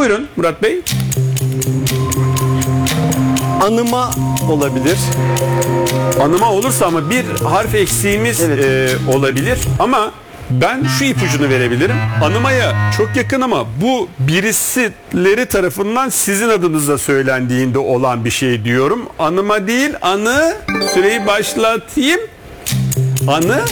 Buyurun Murat Bey. Anıma olabilir. Anıma olursa ama bir harf eksiğimiz olabilir. Ama ben şu ipucunu verebilirim. Anımaya çok yakın ama bu birisileri tarafından sizin adınıza söylendiğinde olan bir şey diyorum. Anıma değil, anı. Süreyi başlatayım. Anı.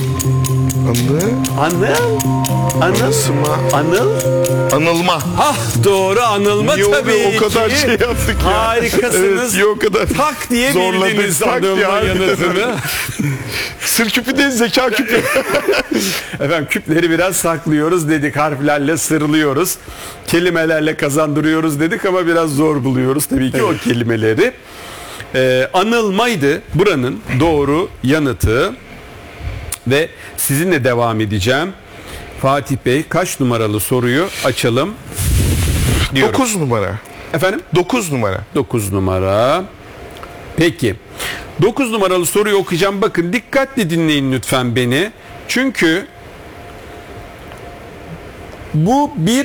Anıl. Anılma. Ah doğru, anılma tabii o kadar ki. şey yaptık ya. Harikasınız. Evet, o kadar tak diye zorladık, bildiniz tak diye anılma harbiden. yanıtını. Sır küpü değil, zeka küpü. Efendim küpleri biraz saklıyoruz dedik, harflerle sırlıyoruz. Kelimelerle kazandırıyoruz dedik ama biraz zor buluyoruz tabii ki o kelimeleri. Anılmaydı buranın doğru yanıtı. Ve sizinle devam edeceğim. Fatih Bey kaç numaralı soruyu açalım diyorum. 9 numara. Efendim? 9 numara. 9 numara. Peki. 9 numaralı soruyu okuyacağım. Bakın dikkatli dinleyin lütfen beni. Çünkü bu bir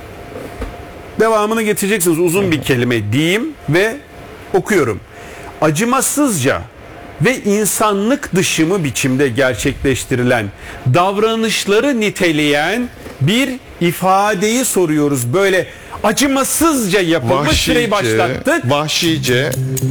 devamını getireceksiniz. Uzun bir kelime diyeyim ve okuyorum. Acımasızca ve insanlık dışı biçimde gerçekleştirilen davranışları niteleyen bir ifadeyi soruyoruz. Böyle acımasızca yapılmış, süreyi başlattık. Vahşice.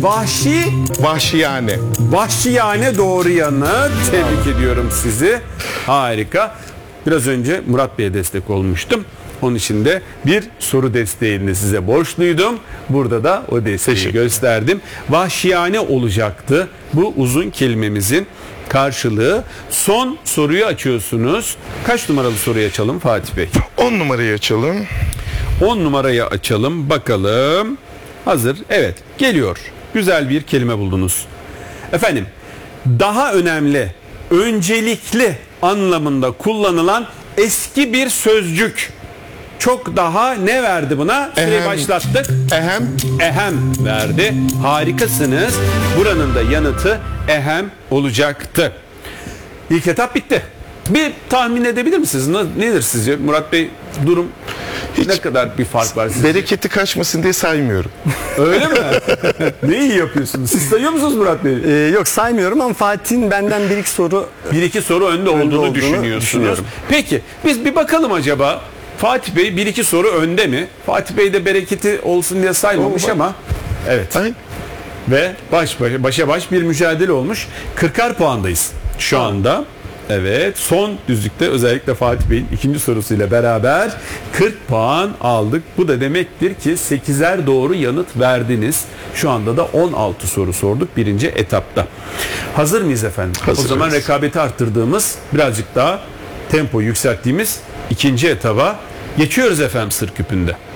Vahşiyane. Vahşiyane doğru yanıt. Tebrik ediyorum sizi. Harika. Biraz önce Murat Bey'e destek olmuştum. Onun için de bir soru desteğini size borçluydum. Burada da o desteği gösterdim. Vahşiyane olacaktı bu uzun kelimemizin karşılığı. Son soruyu açıyorsunuz. Kaç numaralı soruyu açalım Fatih Bey? 10 numarayı açalım. 10 numarayı açalım. Bakalım. Hazır. Evet. Geliyor. Güzel bir kelime buldunuz. Efendim, daha önemli, öncelikli anlamında kullanılan eski bir sözcük. Çok daha ne verdi buna? Süreyi başlattık. Ehem verdi. Harikasınız. Buranın da yanıtı ehem olacaktı. İlk etap bitti. Bir tahmin edebilir misiniz? Nedir sizce? Murat Bey, durum ne kadar bir fark var sizce? Bereketi kaçmasın diye saymıyorum. Öyle mi? Ne iyi yapıyorsunuz. Siz sayıyor musunuz Murat Bey? Yok, saymıyorum ama Fatih'in benden bir iki soru önde olduğunu düşünüyorsunuz. Peki biz bir bakalım acaba Fatih Bey 1-2 soru önde mi? Fatih Bey de bereketi olsun diye saymamış ama evet. Ve başa baş bir mücadele olmuş. 40'ar puandayız şu anda. Evet, son düzlükte özellikle Fatih Bey'in ikinci sorusuyla beraber 40 puan aldık. Bu da demektir ki 8'er doğru yanıt verdiniz. Şu anda da 16 soru sorduk birinci etapta. Hazır mıyız efendim? Hazırız. O zaman rekabeti arttırdığımız, birazcık daha tempo yükselttiğimiz ikinci etaba geçiyoruz efendim sır küpünde.